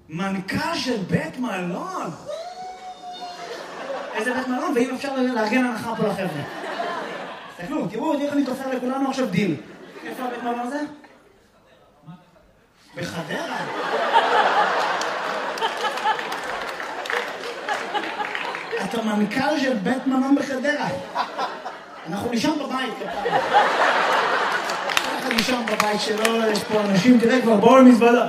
מנכ"ל של בית מלון. איזה בית מלון, ואם אפשר לארגן הנחה פה לחבר'ה. תסתכלו, תראו איך אני תופר לכולנו עכשיו דיל. איפה הבית מלון הזה? בחדרה. אתה מנכ"ל של בית מלון בחדרה. אנחנו נשאר בבית. אנחנו נשאר בבית שלו, יש פה אנשים, תראה כבר, בואו למזוודה.